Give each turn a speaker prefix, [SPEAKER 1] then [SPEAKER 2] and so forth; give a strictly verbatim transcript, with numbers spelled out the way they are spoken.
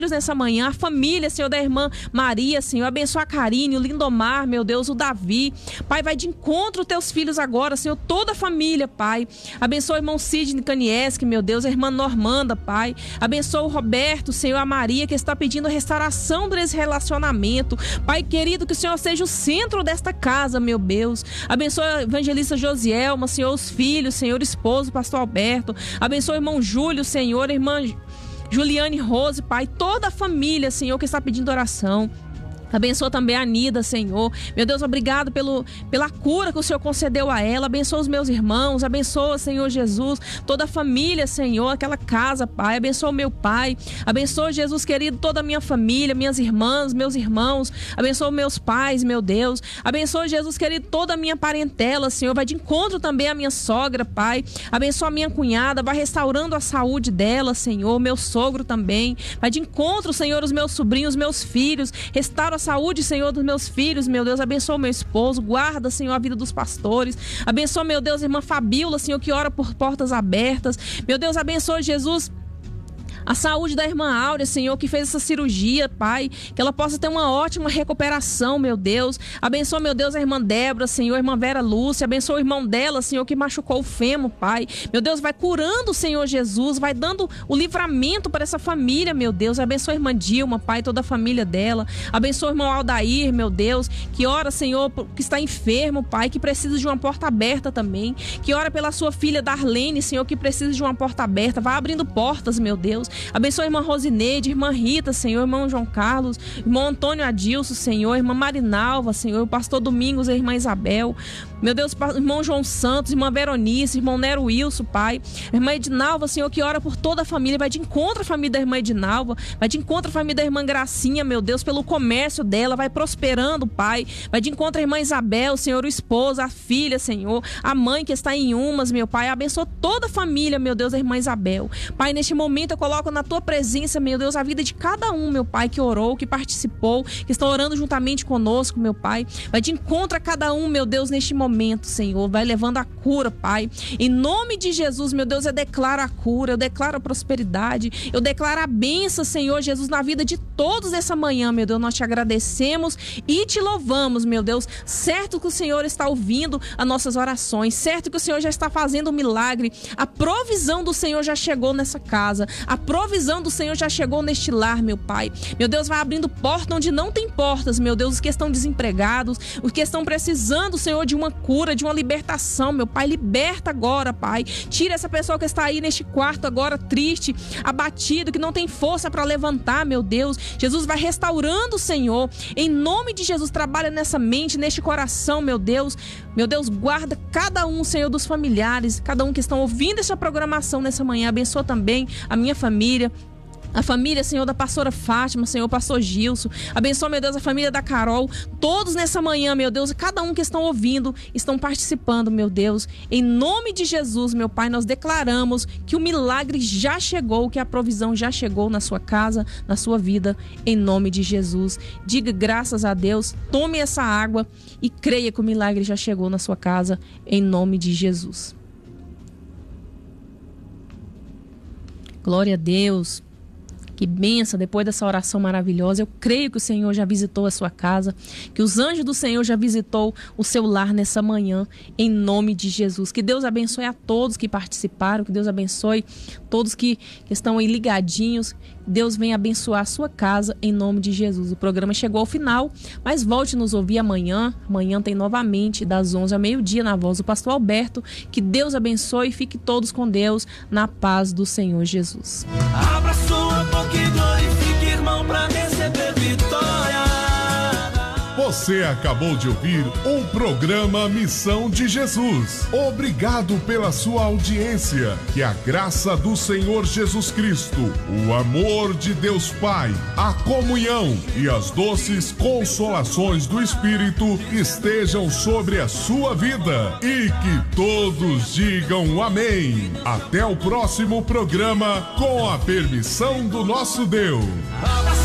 [SPEAKER 1] nessa manhã, a família, Senhor, da irmã Maria, Senhor, abençoa a Karine, o Lindomar, meu Deus, o Davi, Pai, vai de encontro aos teus filhos agora, Senhor, toda a família, Pai, abençoa o irmão Sidney Kanieski, meu Deus, a irmã Normanda, Pai, abençoa o Roberto, Senhor, a Maria, que está pedindo restauração desse relacionamento, Pai querido, que o Senhor seja o centro desta casa, meu Deus, abençoa a evangelista Josielma, Senhor, os filhos, Senhor, esposo, pastor Alberto, abençoa o irmão Júlio, Senhor, a irmã Juliane Rose, Pai, toda a família, Senhor, que está pedindo oração. Abençoa também a Nida, Senhor. Meu Deus, obrigado pelo, pela cura que o Senhor concedeu a ela. Abençoa os meus irmãos. Abençoa, Senhor Jesus, toda a família, Senhor, aquela casa, Pai. Abençoa o meu pai. Abençoa, Jesus querido, toda a minha família, minhas irmãs, meus irmãos. Abençoa meus pais, meu Deus. Abençoa, Jesus querido, toda a minha parentela, Senhor. Vai de encontro também a minha sogra, Pai. Abençoa a minha cunhada. Vai restaurando a saúde dela, Senhor. Meu sogro também. Vai de encontro, Senhor, os meus sobrinhos, meus filhos. Restaura saúde, Senhor, dos meus filhos, meu Deus, abençoa o meu esposo, guarda, Senhor, a vida dos pastores, abençoa, meu Deus, a irmã Fabíola, Senhor, que ora por portas abertas, meu Deus, abençoa, Jesus, a saúde da irmã Áurea, Senhor, que fez essa cirurgia, Pai, que ela possa ter uma ótima recuperação, meu Deus. Abençoa, meu Deus, a irmã Débora, Senhor, a irmã Vera Lúcia. Abençoa o irmão dela, Senhor, que machucou o fêmur, Pai. Meu Deus, vai curando, Senhor Jesus, vai dando o livramento para essa família, meu Deus. Abençoa a irmã Dilma, Pai, toda a família dela. Abençoa o irmão Aldair, meu Deus, que ora, Senhor, que está enfermo, Pai, que precisa de uma porta aberta também. Que ora pela sua filha Darlene, Senhor, que precisa de uma porta aberta. Vai abrindo portas, meu Deus. Abençoa a irmã Rosineide, irmã Rita, Senhor, irmão João Carlos, irmão Antônio Adilson, Senhor, irmã Marinalva, Senhor, o pastor Domingos, a irmã Isabel, meu Deus, irmão João Santos, irmã Veronice, irmão Nero Wilson, Pai, irmã Edinalva, Senhor, que ora por toda a família, vai de encontro à família da irmã Edinalva, vai de encontro à família da irmã Gracinha, meu Deus, pelo comércio dela, vai prosperando, Pai, vai de encontro à irmã Isabel, Senhor, o esposo, a filha, Senhor, a mãe que está em Umas, meu Pai, abençoa toda a família, meu Deus, da irmã Isabel, Pai, neste momento eu coloco na tua presença, meu Deus, a vida de cada um, meu Pai, que orou, que participou, que estão orando juntamente conosco, meu Pai. Vai de encontro a cada um, meu Deus, neste momento, Senhor. Vai levando a cura, Pai. Em nome de Jesus, meu Deus, eu declaro a cura, eu declaro a prosperidade, eu declaro a bênção, Senhor Jesus, na vida de todos essa manhã, meu Deus. Nós te agradecemos e te louvamos, meu Deus. Certo que o Senhor está ouvindo as nossas orações, certo que o Senhor já está fazendo um milagre. A provisão do Senhor já chegou nessa casa, a provisão do Senhor já chegou neste lar, meu Pai. Meu Deus, vai abrindo porta onde não tem portas, meu Deus, os que estão desempregados, os que estão precisando, Senhor, de uma cura, de uma libertação, meu Pai, liberta agora, Pai. Tira essa pessoa que está aí neste quarto agora triste, abatido, que não tem força para levantar, meu Deus. Jesus vai restaurando, Senhor. Em nome de Jesus, trabalha nessa mente, neste coração, meu Deus. Meu Deus, guarda cada um, Senhor, dos familiares, cada um que estão ouvindo essa programação nessa manhã. Abençoa também a minha família, a família, Senhor, da pastora Fátima, Senhor, pastor Gilson. Abençoa, meu Deus, a família da Carol. Todos nessa manhã, meu Deus, cada um que estão ouvindo, estão participando, meu Deus. Em nome de Jesus, meu Pai, nós declaramos que o milagre já chegou, que a provisão já chegou na sua casa, na sua vida, em nome de Jesus. Diga graças a Deus, tome essa água e creia que o milagre já chegou na sua casa, em nome de Jesus. Glória a Deus. Que benção, depois dessa oração maravilhosa. Eu creio que o Senhor já visitou a sua casa, que os anjos do Senhor já visitou o seu lar nessa manhã, em nome de Jesus. Que Deus abençoe a todos que participaram, que Deus abençoe todos que, que estão aí ligadinhos. Deus venha abençoar a sua casa, em nome de Jesus. O programa chegou ao final, mas volte nos ouvir amanhã. Amanhã tem novamente, das onze ao meio-dia, na voz do pastor Alberto. Que Deus abençoe e fique todos com Deus, na paz do Senhor Jesus.
[SPEAKER 2] Abra sua boca e glorifique, irmão, pra receber vitória.
[SPEAKER 3] Você acabou de ouvir um programa Missão de Jesus. Obrigado pela sua audiência. Que a graça do Senhor Jesus Cristo, o amor de Deus Pai, a comunhão e as doces consolações do Espírito estejam sobre a sua vida. E que todos digam amém. Até o próximo programa, com a permissão do nosso Deus.